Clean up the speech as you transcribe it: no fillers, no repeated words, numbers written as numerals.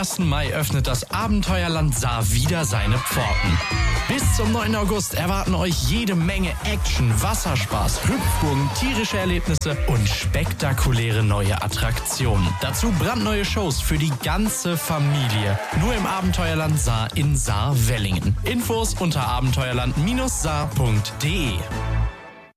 1. Mai öffnet das Abenteuerland Saar wieder seine Pforten. Bis zum 9. August erwarten euch jede Menge Action, Wasserspaß, Hüpfburgen, tierische Erlebnisse und spektakuläre neue Attraktionen. Dazu brandneue Shows für die ganze Familie. Nur im Abenteuerland Saar in Saar-Wellingen. Infos unter abenteuerland-saar.de.